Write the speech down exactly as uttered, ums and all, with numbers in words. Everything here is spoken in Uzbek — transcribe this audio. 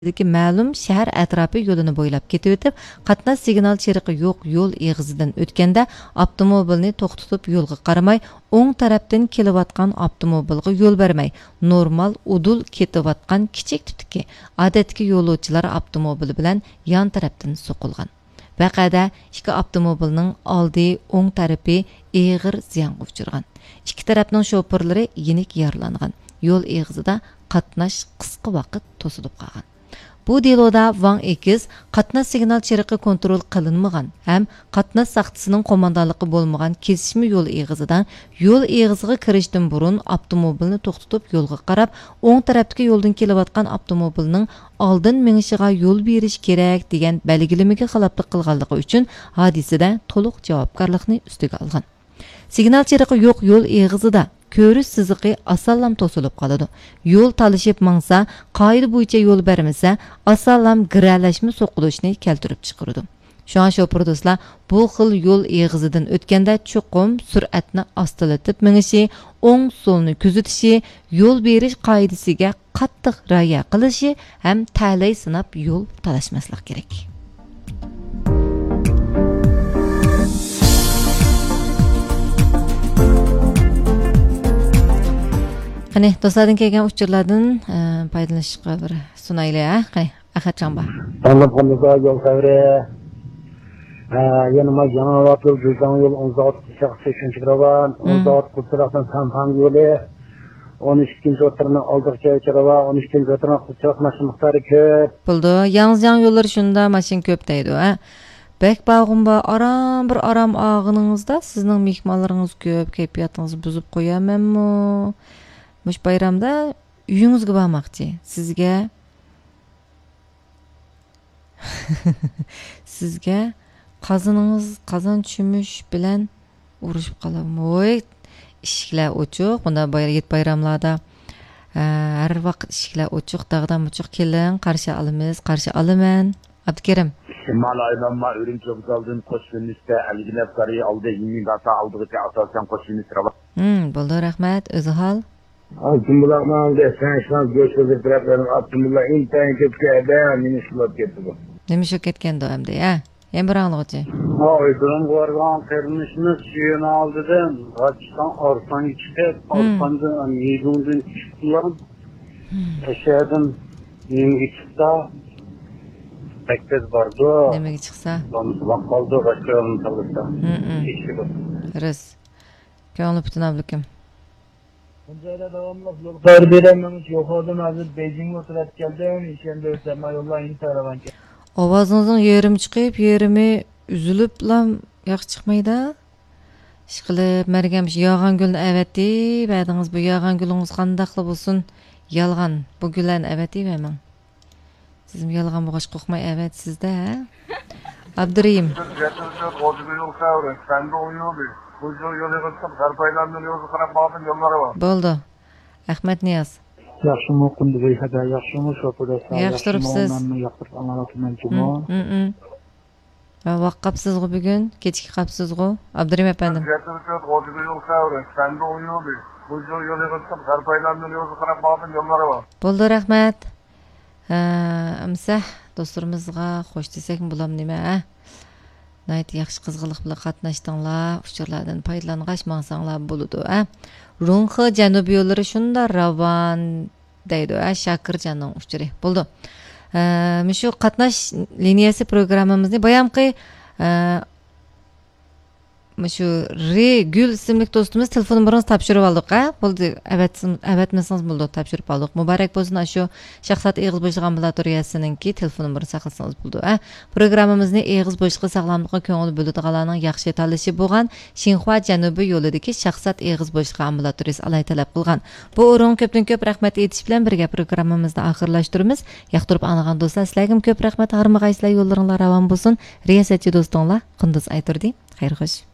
Deki ma'lum shahar atrofi yo'lini bo'ylab ketib o'tib, qatnash signal chiriqi yo'q yo'l eg'izidan o'tganda avtomobilni to'xtatib yo'lga qaramay, o'ng tarafdan kelayotgan avtomobilga yo'l bermay, normal udul ketayotgan kichik tipdagi odatdagi yo'lovchilar avtomobili bilan yon tarafdan so'qilgan. Vaqada ikki avtomobilning oldi o'ng tarafi eg'ir ziyonga uchirgan. Ikki tarafning shoferlari yenik yaralangan. Yo'l eg'izida qatnash qisqa vaqt to'silib qolgan. Bu deloda Van Ekiz qatnash signal chiriqi kontrol qilinmagan ham qatnash saqchisining qo'mondonligi bo'lmagan kesishma yo'l eg'izidan yo'l eg'iziga kirishdan burun avtomobilni to'xtatib yo'lga qarab, o'ng tarafdagi yo'ldan kelayotgan avtomobilning oldin minishiga yo'l berish kerak degan belgilamaga xiloflik qilganligi uchun hodisada to'liq javobgarlikni ustiga olgan. Signal chiriqi yo'q yo'l eg'izida ko'rish siziqi asallam to'silib qoladi. Yo'l talishib mangsa, qoida bo'yicha yo'l bermasa, asallam giralashma so'qilishni keltirib chiqaradi. Shuna shofer do'stlar, bu xil yo'l eg'izidan o'tganda chuqum sur'atni ostilatib minishi, o'ng so'lni kuzatishi, yo'l berish qoidasiga qattiq rioya qilishi ham ta'lay sinab yo'l talashmaslik kerak. Qani do'stlardan kelgan uchurlardan foydalanishga bir sunaylik, ha? Qani, Ahadjon bor. Tanlabxonada yo'l xavri. Yanıma yanıvat yol, Güldan yol, on altı şahsı üçüncü kiravan, on altı kurtaraqdan Sampan yolu, on ikkinchi o'tirni oldiqcha kiravan, on ikkinchi o'tirni kurtaraq maşın miqdori ko'p. Bo'ldi, yangiz-yan yo'llar shunda mashin ko'p deydi, ha? Bek bağım ba, aram bir aram ağınızda sizning mehmonlaringiz ko'p, kayfiyatingizni buzib qo'yamanmi? Mush bayramda uyingizga bormoqchi. Sizga sizga qaziningiz qazon chumush bilan urushib qoladimi? Voy, eshiklar ochiq. Bunda bayram bayramlarda har vaqt eshiklar ochiq, dag'dan ochiq keling, qarshi olamiz, qarshi olaman. Abdukarim. Şimal aylanma ürün çok aldığın koşuniste elgine sarıyı aldı, yirmi data aldığı asasen koşuniste var. Hmm, bo'ldi, rahmat. O'zi hol. Abdullah mağazda sen şans göçürdü taraflarını Abdullah internet köpkede minişlap getirdi. Nima shu ketganda hamda, ha? Hem bir anlıqçı. Aydın vargan kırmışını suyunu aldıdan, kaçtan arsan çıkıp, arsandan yedundan çıktılar. Eşeğden yenge çıktı. Pektes vardı. Nimaga chiqsa? Bak kaldı, başka yolunu çalıştı. Riz. Ko'ngli putunablikkim. Bunca devamlı yollar verememiş, yok oldum hazır Beijing'e oturup geldim, işende öteme yolla intiharavan ki. Ovozingizning yerimi chiqib, yerimi uzilib lam yoq chiqmaydi. Ishqilib, margamsh yog'an gulni avatdi, ba'dingiz bu yog'an gulingiz qandaqli bo'lsin, yolg'on bu gullarni avatayman. Sizim yolg'on bo'g'ash qo'rqmay avatsizda, ha? Abdurim. Bo'ldi. Ahmad Niyoz. Yaxshimi o'qindi bo'yhada, yaxshimi sho'purasa, yaxshi turibsiz. Yoqtirib anglamoqchiman. Mhm. Va vaqqabsiz-ku bugun, kechki qapsiz-ku. Abdurim efendim. Bo'ldi, rahmat. Amsah do'stlarimizga xo'sh desakmi bo'lam nima, ha? Nayt yaxshi qizg'inlik bilan qatnashdinglar, uchurlardan foydalangash mansanglar bo'ladi, ha? Runxi janubiy yo'llari shunda ravon deydi, ha? Shakirjonning uchuri. Bo'ldi. Shu qatnash liniyasi programmamizni bayamqi shu Re Gül ismli do'stimiz telefon numarangizni topshirib oldik, ha? Bo'ldi, avatmasangiz bo'ldi, topshirib oldik. Muborak bo'lsin shu shaxsat eg'iz bo'shliq ambulatoriyasiningki telefon numarini saqlasangiz bo'ldi, ha? Programmamizni eg'iz bo'shliqi sog'lomlikqa ko'ngil bo'ladiganlarning yaxshi tanlashi bo'lgan Xinhua janubiy yo'lidagi shaxsat eg'iz bo'shliqi ambulatoriyasi alay talab qilgan. Bu o'rin ko'pdan ko'p rahmat aytish bilan birga programmamizni oxirlashtiramiz. Yoqtirib anglagan do'stlar, sizlarga ko'p rahmat, harmag'aysizlar, yo'llaringlar ravon bo'lsin. Riyosatchi do'stinglar, Qunduz aytirdi. Xayr xo'sh.